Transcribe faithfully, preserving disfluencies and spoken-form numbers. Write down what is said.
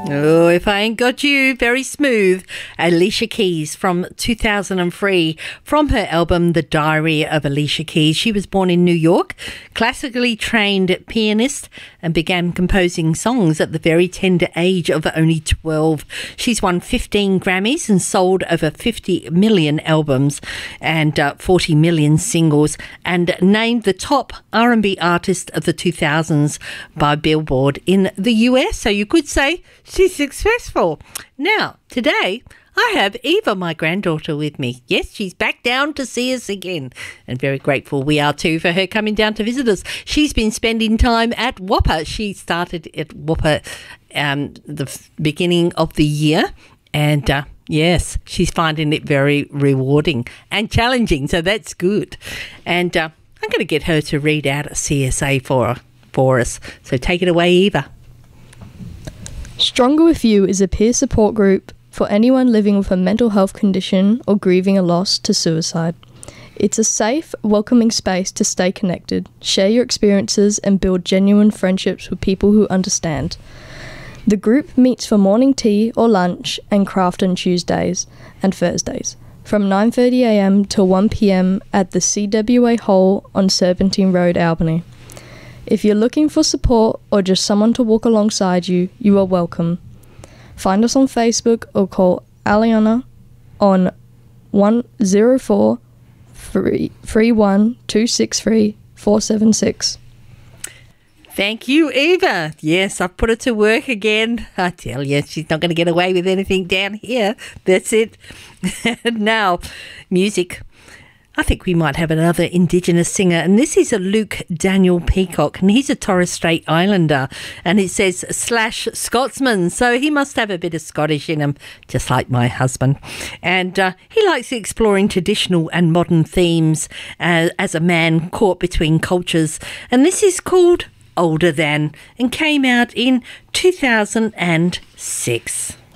Oh, if I ain't got you, very smooth. Alicia Keys from two thousand three, from her album The Diary of Alicia Keys. She was born in New York, classically trained pianist, and began composing songs at the very tender age of only twelve. She's won fifteen Grammys and sold over fifty million albums and uh, forty million singles, and named the top R and B artist of the two thousands by Billboard in the U S. So you could say she's successful. Now, today, I have Eva, my granddaughter, with me. Yes, she's back down to see us again. And very grateful we are too for her coming down to visit us. She's been spending time at WAAPA. She started at WAAPA um, the f- beginning of the year. And uh, yes, she's finding it very rewarding and challenging. So that's good. And uh, I'm going to get her to read out a C S A for, for us. So take it away, Eva. Stronger With You is a peer support group for anyone living with a mental health condition or grieving a loss to suicide. It's a safe, welcoming space to stay connected, share your experiences, and build genuine friendships with people who understand. The group meets for morning tea or lunch and craft on Tuesdays and Thursdays from nine thirty a m till one p m at the C W A Hall on Serpentine Road, Albany. If you're looking for support or just someone to walk alongside you, you are welcome. Find us on Facebook or call Aliana on one zero four, three one two six three, four seven six. Thank you, Eva. Yes, I've put her to work again. I tell you, she's not going to get away with anything down here. That's it. Now, music. I think we might have another Indigenous singer, and this is a Luke Daniel Peacock, and he's a Torres Strait Islander, and it says slash Scotsman, so he must have a bit of Scottish in him, just like my husband. And uh, he likes exploring traditional and modern themes uh, as a man caught between cultures, and this is called Older Than, and came out in two thousand six.